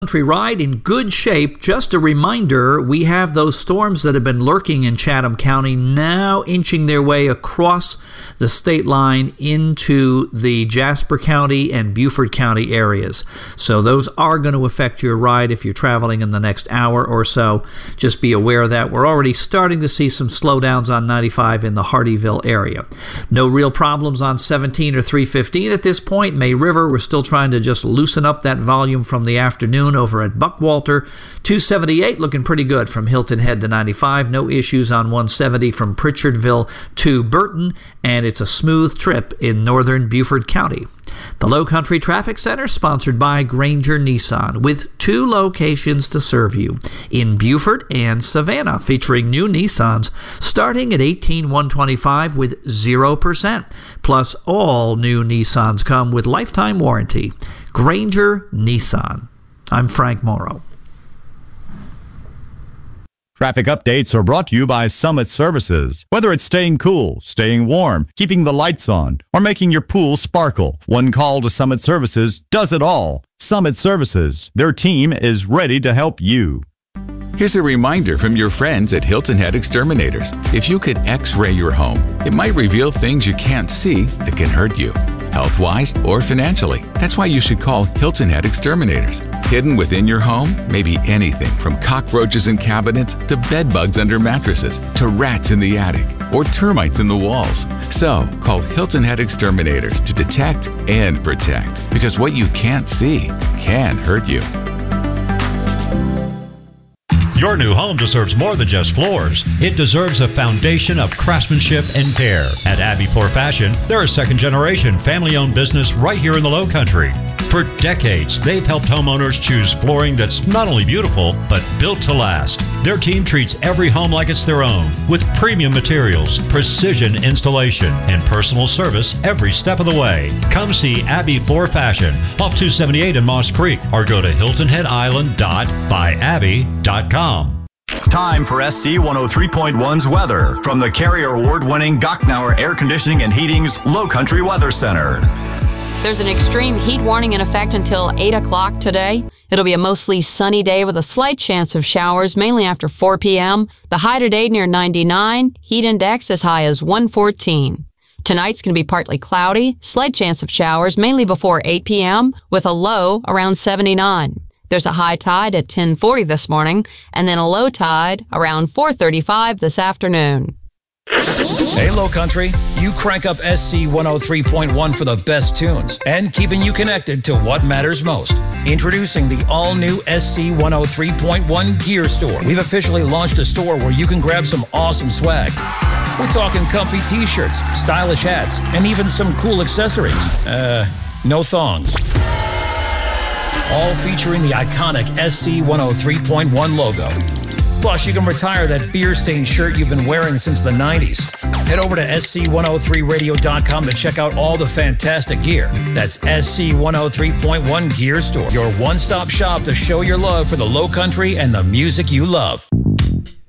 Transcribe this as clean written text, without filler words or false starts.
Country ride in good shape. Just a reminder, we have those storms that have been lurking in Chatham County now inching their way across the state line into the Jasper County and Beaufort County areas. So those are going to affect your ride if you're traveling in the next hour or so. Just be aware of that. We're already starting to see some slowdowns on 95 in the Hardyville area. No real problems on 17 or 315 at this point. May River, we're still trying to just loosen up that volume from the afternoon over at Buckwalter. 278 looking pretty good from Hilton Head to 95. No issues on 170 from Pritchardville to Burton, and it's a smooth trip in northern Beaufort County. The Low Country Traffic Center, sponsored by Granger Nissan, with 2 locations to serve you in Beaufort and Savannah, featuring new Nissans starting at $18,125 with 0%. Plus, all new Nissans come with lifetime warranty. Granger Nissan. I'm Frank Morrow. Traffic updates are brought to you by Summit Services. Whether it's staying cool, staying warm, keeping the lights on, or making your pool sparkle, one call to Summit Services does it all. Summit Services. Their team is ready to help you. Here's a reminder from your friends at Hilton Head Exterminators. If you could X-ray your home, it might reveal things you can't see that can hurt you, health-wise or financially. That's why you should call Hilton Head Exterminators. Hidden within your home may be anything from cockroaches in cabinets to bed bugs under mattresses to rats in the attic or termites in the walls. So, call Hilton Head Exterminators to detect and protect, because what you can't see can hurt you. Your new home deserves more than just floors. It deserves a foundation of craftsmanship and care. At Abbey Floor Fashion, they're a second-generation, family-owned business right here in the Low Country. For decades, they've helped homeowners choose flooring that's not only beautiful, but built to last. Their team treats every home like it's their own, with premium materials, precision installation, and personal service every step of the way. Come see Abbey Floor Fashion off 278 in Moss Creek, or go to hiltonheadisland.byabbey.com. Time for SC 103.1's weather from the Carrier Award-winning Gochnour Air Conditioning and Heating's Low Country Weather Center. There's an extreme heat warning in effect until 8 o'clock today. It'll be a mostly sunny day with a slight chance of showers, mainly after 4 p.m. The high today near 99, heat index as high as 114. Tonight's going to be partly cloudy, slight chance of showers, mainly before 8 p.m., with a low around 79. There's a high tide at 10:40 this morning, and then a low tide around 4:35 this afternoon. Hey, Low Country, you crank up SC 103.1 for the best tunes and keeping you connected to what matters most. Introducing the all-new SC 103.1 Gear Store. We've officially launched a store where you can grab some awesome swag. We're talking comfy t-shirts, stylish hats, and even some cool accessories. No thongs. All featuring the iconic SC 103.1 logo. Plus, you can retire that beer-stained shirt you've been wearing since the 90s. Head over to SC103radio.com to check out all the fantastic gear. That's SC 103.1 Gear Store, your one-stop shop to show your love for the Low Country and the music you love.